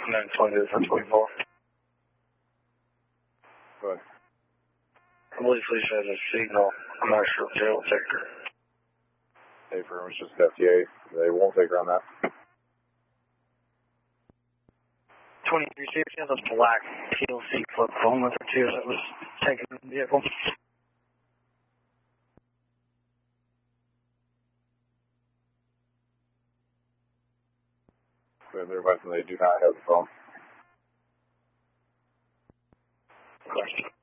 And then 20 for 24. Good. I believe Felicia has a signal. I'm not sure if Jay will take her. Hey, for him, it's just FTA. They won't take her on that. 23 she has a black PLC flip phone with her too that was taken in the vehicle. They're advising they do not have the phone. Question.